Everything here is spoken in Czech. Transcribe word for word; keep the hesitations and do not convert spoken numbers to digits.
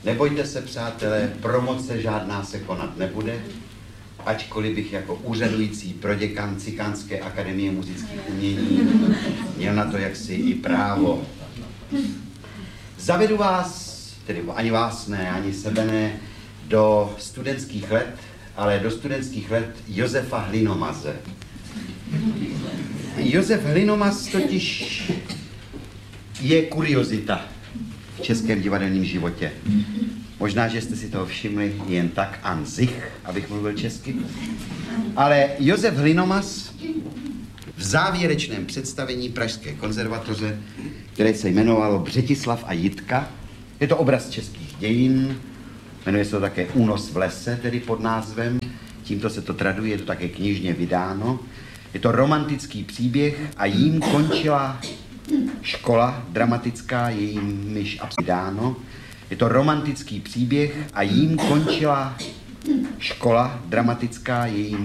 Nebojte se, přátelé, promoce žádná se konat nebude, ačkoliv bych jako úřadující proděkan Cikánské akademie muzických umění měl na to jaksi i právo. Zavedu vás, tedy ani vás ne, ani sebe ne, do studentských let, ale do studentských let Josefa Hlinomaze. Josef Hlinomaz totiž je kuriozita v českém divadelním životě. Možná, že jste si toho všimli jen tak an sich, abych mluvil česky. Ale Josef Hlinomaz v závěrečném představení Pražské konzervatoře, které se jmenovalo Břetislav a Jitka, je to obraz českých dějin, jmenuje se to také Únos v lese, tedy pod názvem, tímto se to traduje, je to také knižně vydáno. Je to romantický příběh a jím končila škola dramatická, jejímž vydáno. Je to romantický příběh a jím končila škola dramatická, jejím